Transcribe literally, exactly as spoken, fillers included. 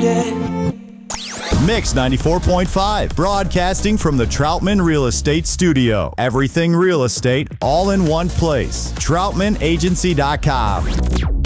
it. Mix ninety-four point five, broadcasting from the Troutman Real Estate Studio. Everything real estate, all in one place. Troutman Agency dot com.